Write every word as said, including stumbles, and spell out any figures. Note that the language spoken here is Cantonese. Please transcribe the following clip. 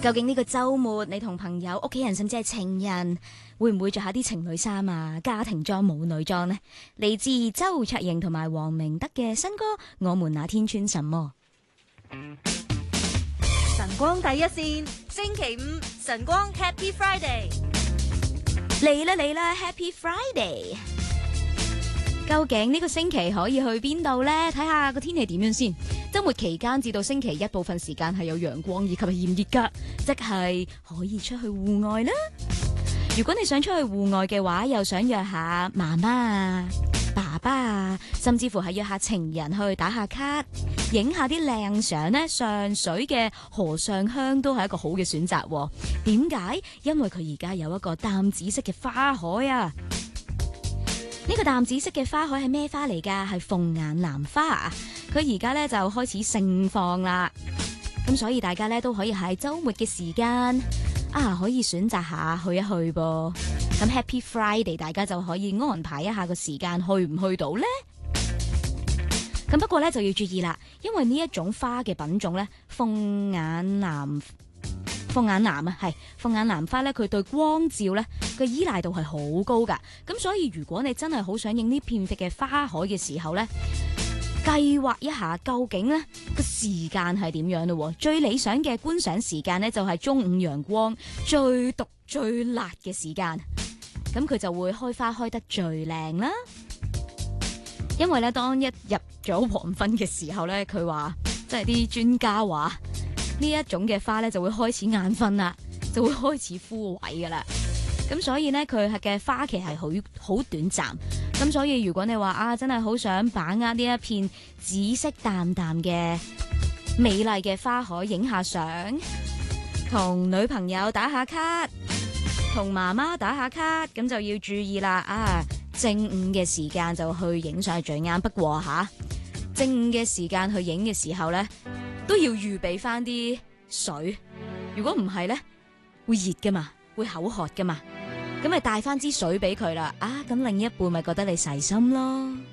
究竟呢個周末你同朋友、屋企人甚至係情人，會唔會着下啲情侶衫啊、家庭裝、母女裝呢？嚟自周卓盈同埋黃明德嘅新歌《我們那天穿什麼》。 晨光第一線，星期五晨光 Happy Friday 嚟啦嚟啦 Happy Friday！ 究竟呢個星期可以去邊度呢？睇下個天氣點樣先。周末期間至到星期一部分時間係有陽光以及係炎熱噶，即係可以出去戶外啦。如果你想出去戶外嘅話，又想約下媽媽啊、爸爸啊，甚至乎係約下情人去打下卡，影下啲靚相呢，上水嘅河上鄉都係一個好嘅選擇。點解？因為佢而家有一個淡紫色嘅花海啊！呢個淡紫色嘅花海係咩花嚟㗎？係鳳眼南花啊！佢而家咧就開始盛放啦，咁所以大家咧都可以喺周末嘅時間啊，可以選擇下去一去噃。咁 Happy Friday， 大家就可以安排一下個時間，去唔去到呢？咁不過咧就要注意啦，因為呢一種花嘅品種咧，鳳眼南鳳眼南啊，係鳳眼南花咧，佢對光照咧嘅依賴度係好高噶。咁所以如果你真係好想影呢片嘅花海嘅時候咧，計劃一下究竟咧個時間係點樣咯？最理想嘅觀賞時間咧就係中午陽光最毒最辣嘅時間，咁佢就會開花開得最靚啦。因為咧當一入咗黃昏嘅時候咧，佢話即係啲專家話呢一種嘅花咧就會開始眼瞓啦，就會開始枯萎噶啦。咁所以咧佢嘅花期係好好短暫。咁所以如果你話啊，真係好想把握呢一片紫色淡淡嘅美麗嘅花海，影下相，同女朋友打下卡，同媽媽打下卡，咁就要注意啦。啊，正午嘅時間就去影相係最啱。不過吓、啊，正午嘅時間去影嘅時候呢，都要預備翻啲水。如果唔係呢，會熱噶嘛，會口渴噶嘛。咁咪帶翻支水俾佢啦，啊，咁另一半咪覺得你細心咯。